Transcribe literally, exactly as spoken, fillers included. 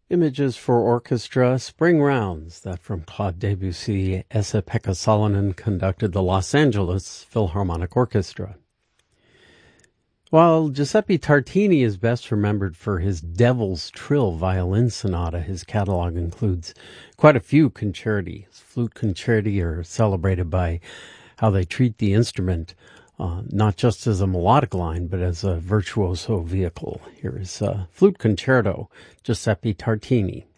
Images for Orchestra, Spring Rounds, that from Claude Debussy. Esa-Pekka Salonen conducted the Los Angeles Philharmonic Orchestra. While Giuseppe Tartini is best remembered for his Devil's Trill violin sonata, his catalog includes quite a few concerti. Flute concerti are celebrated by how they treat the instrument, uh, not just as a melodic line, but as a virtuoso vehicle. Here is uh, Flute Concerto, Giuseppe Tartini.